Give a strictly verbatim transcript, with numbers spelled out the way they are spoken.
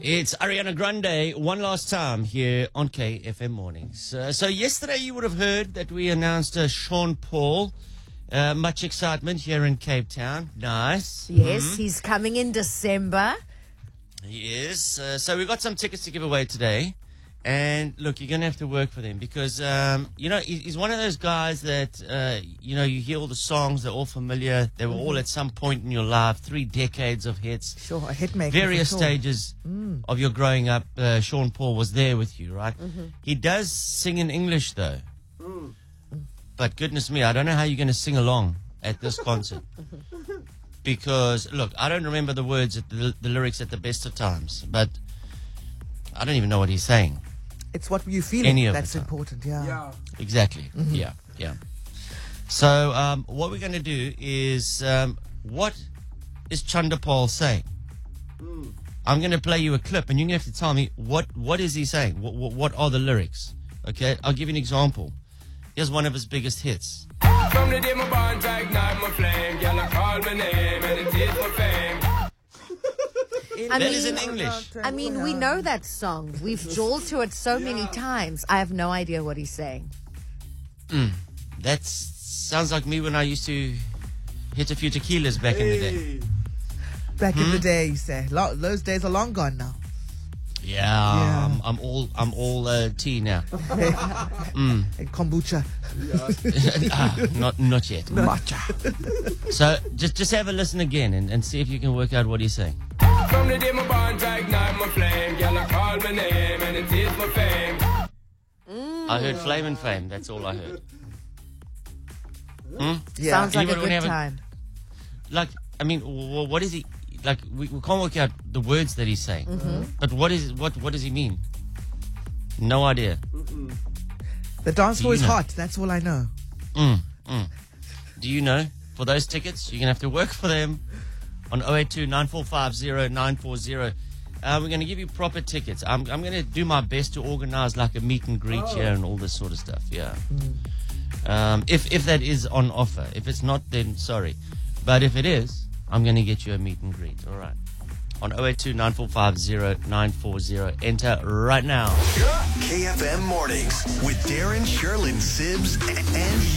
It's Ariana Grande one last time here on K F M Mornings. Uh, so yesterday you would have heard that we announced uh, Sean Paul. Uh, much excitement here in Cape Town. Nice. Yes, mm-hmm. He's coming in December. He is. Uh, so we've got some tickets to give away today. And look, you're going to have to work for them because, um, you know, he's one of those guys that, uh, you know, you hear all the songs, they're all familiar. They were mm-hmm. all at some point in your life, three decades of hits. Sure, a hit maker. Various sure. stages mm. of your growing up. Uh, Sean Paul was there with you, right? Mm-hmm. He does sing in English, though. Mm. But goodness me, I don't know how you're going to sing along at this concert. Because, look, I don't remember the words, at the, the lyrics at the best of times, but I don't even know what he's saying. It's what you feel that's important, yeah. yeah. Exactly, mm-hmm. yeah, yeah. So um, what we're going to do is, um, what is Chanda Paul saying? Mm. I'm going to play you a clip, and you're going to have to tell me what, what is he saying? What, what, what are the lyrics? Okay, I'll give you an example. Here's one of his biggest hits. From the day my bond I ignite my flame, girl, I call my name, and it is my fame. I that mean, is in English. I mean, we know that song. We've jawled to it so yeah. many times. I have no idea what he's saying. Mm, that sounds like me when I used to hit a few tequilas back hey. in the day. Back hmm? in the day, you say. Those days are long gone now. Yeah, yeah. I'm, I'm all I'm all uh, tea now. mm. And kombucha. ah, not not yet. Matcha. So just just have a listen again and, and see if you can work out what he's saying. From the day my bond I ignite my flame, girl, I call my name and it is my fame. Mm. I heard flame and fame. That's all I heard. Hmm? Yeah. Sounds like Anybody a good time. A, like, I mean, w- what is he? Like, we, we can't work out the words that he's saying. Mm-hmm. But what is what what does he mean? No idea. Mm-mm. The dance floor is know? hot. That's all I know. Mm, mm. Do you know? For those tickets, you're going to have to work for them on oh eight two, nine four five, oh nine four oh. Uh, we're going to give you proper tickets. I'm, I'm going to do my best to organize like a meet and greet oh. here and all this sort of stuff. Yeah. Mm. Um, if, if that is on offer. If it's not, then sorry. But if it is, I'm going to get you a meet and greet. All right. On oh eight two, nine four five, oh nine four oh. Enter right now. K F M Mornings with Darren, Sherlyn, Sibbs, and